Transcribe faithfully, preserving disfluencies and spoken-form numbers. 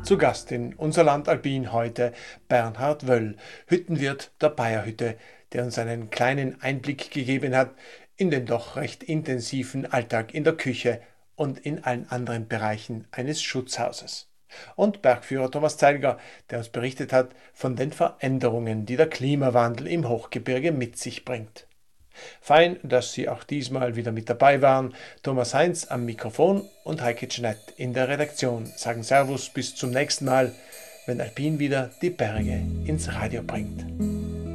Zu Gast in Unser Land Alpin heute Bernhard Wöll, Hüttenwirt der Bayer-Hütte, der uns einen kleinen Einblick gegeben hat in den doch recht intensiven Alltag in der Küche und in allen anderen Bereichen eines Schutzhauses. Und Bergführer Thomas Zeilger, der uns berichtet hat von den Veränderungen, die der Klimawandel im Hochgebirge mit sich bringt. Fein, dass Sie auch diesmal wieder mit dabei waren. Thomas Heinz am Mikrofon und Heike Schnett in der Redaktion sagen Servus bis zum nächsten Mal, wenn Alpin wieder die Berge ins Radio bringt.